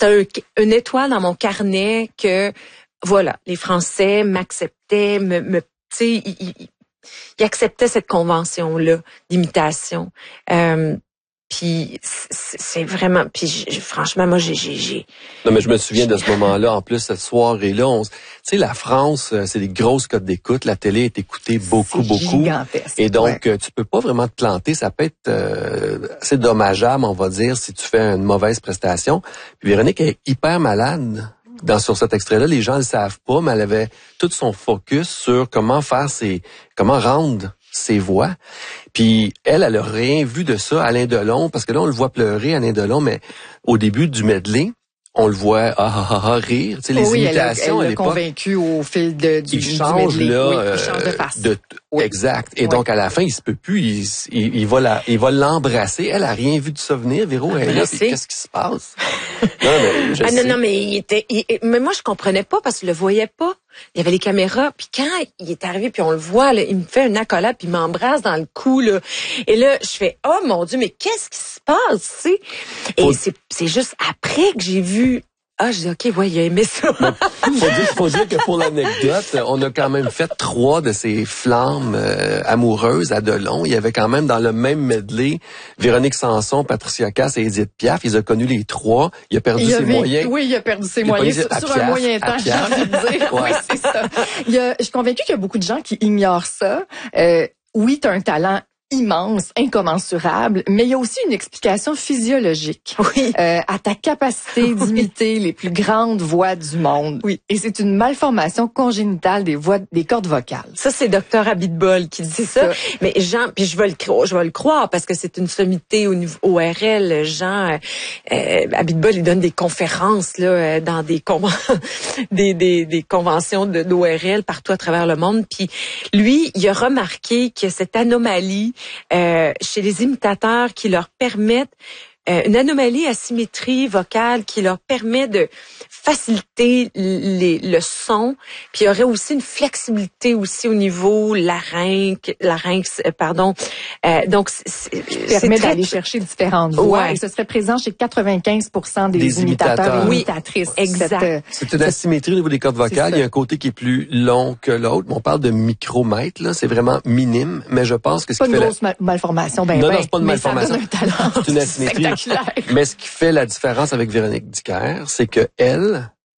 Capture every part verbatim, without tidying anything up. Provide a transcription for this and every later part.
c'était un, une étoile dans mon carnet que, voilà, les Français m'acceptaient, me, me tu sais, ils, ils, ils acceptaient cette convention-là d'imitation. Euh, Puis c'est vraiment, puis je, franchement, moi j'ai, j'ai, j'ai. Non mais je me souviens de ce moment-là. En plus cette soirée-là, on, tu sais, la France, c'est des grosses cotes d'écoute. La télé est écoutée beaucoup, c'est beaucoup. Gigantesque. Et donc ouais. tu peux pas vraiment te planter. Ça peut être euh, assez dommageable, on va dire, si tu fais une mauvaise prestation. Puis Véronique est hyper malade. Dans sur cet extrait-là, les gens le savent pas, mais elle avait tout son focus sur comment faire ses, comment rendre ses voix. Puis elle, elle a rien vu de ça, Alain Delon, parce que là, on le voit pleurer, Alain Delon, mais au début du medley, on le voit ah ah ah, ah rire. Tu sais, les oh oui, imitations, elle elle est convaincue au fil de, du, il change, du medley. là, oui, il change de face. De, oui. Exact. Et oui. donc, à la fin, il se peut plus. Il, il, il va la, il va l'embrasser. Elle a rien vu de ça venir. Véro, elle est là. Puis qu'est-ce qui se passe? non, mais je ah, sais. non, non, mais il était, il, mais moi, je comprenais pas parce que je le voyais pas. Il y avait les caméras. Puis quand il est arrivé, puis on le voit, là, il me fait une accolade, puis il m'embrasse dans le cou, là. Et là, je fais, oh mon Dieu, mais qu'est-ce qui se passe, tu sais? Et Faut... c'est, c'est juste après que j'ai vu. Ah, je dis, OK, ouais, il a aimé ça. faut, dire, faut dire que pour l'anecdote, on a quand même fait trois de ces flammes euh, amoureuses à Delon. Il y avait quand même dans le même medley Véronique Sanson, Patricia Cass et Édith Piaf. Ils ont connu les trois. Il a perdu il ses avait, moyens. Oui, il a perdu ses il moyens sur, sur Piaf, un moyen temps, j'ai envie de dire. Ouais. Oui, c'est ça. Il y a, je suis convaincue qu'il y a beaucoup de gens qui ignorent ça. Euh, oui, tu as un talent immense, incommensurable, mais il y a aussi une explication physiologique oui. euh, à ta capacité d'imiter les plus grandes voix du monde. Oui. Et c'est une malformation congénitale des voix, des cordes vocales. Ça, c'est docteur Abitbol qui dit ça. ça. Mais Jean, puis je vais le croire, je vais le croire parce que c'est une sommité au niveau O R L. Jean euh, Abitbol, il donne des conférences là dans des con- des, des des conventions de d'O R L partout à travers le monde. Puis lui, il a remarqué que cette anomalie Euh, chez les imitateurs qui leur permettent euh, une anomalie à symétrie vocale qui leur permet de faciliter les, le son, puis il y aurait aussi une flexibilité aussi au niveau larynx, larynx, pardon. Euh, donc c'est, c'est permet très... d'aller chercher différentes voix ouais. et ce serait présent chez quatre-vingt-quinze pour cent des, des imitateurs, imitateurs et imitatrices. Oui, exact. Cette, c'est une asymétrie au niveau des cordes vocales. Il y a un côté qui est plus long que l'autre. On parle de micromètres, là, c'est vraiment minime, mais je pense que ce pas qui une fait grosse la... malformation, ben non, ben, non, c'est pas une malformation. C'est une asymétrie. Mais ce qui fait la différence avec Véronique Dicker, c'est que elle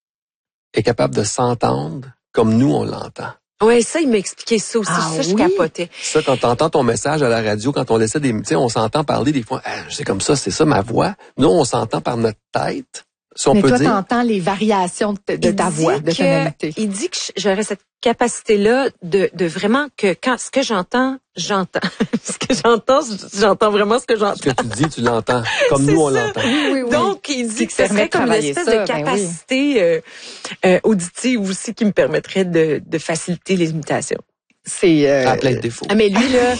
est capable de s'entendre comme nous, on l'entend. Oui, ça, il m'a expliqué ça aussi. Ah, ça, je oui? capotais. Ça, quand t'entends ton message à la radio, quand on laissait des... Tu sais, on s'entend parler des fois, ah, c'est comme ça, c'est ça ma voix. Nous, on s'entend par notre tête. Si on Mais peut toi, dire. t'entends les variations de, de ta voix, de tonalité. Il dit que j'aurais cette capacité-là de, de vraiment que quand ce que j'entends, j'entends. ce que j'entends, j'entends vraiment ce que j'entends. Ce que tu dis, tu l'entends. Comme nous, on ça. l'entend. Oui, oui, oui. Donc, il dit que ce serait comme une espèce ça, de capacité ben oui. euh, euh, auditive aussi qui me permettrait de, de faciliter les imitations. C'est euh... à plein de défauts. Ah, mais lui, là...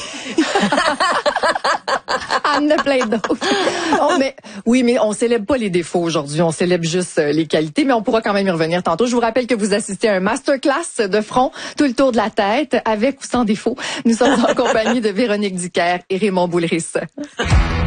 Il y en a plein d'autres. Oh, mais, oui, mais on célèbre pas les défauts aujourd'hui. On célèbre juste euh, les qualités, mais on pourra quand même y revenir tantôt. Je vous rappelle que vous assistez à un masterclass de front, tout le tour de la tête, avec ou sans défaut. Nous sommes en compagnie de Véronique Dicker et Raymond Boulris.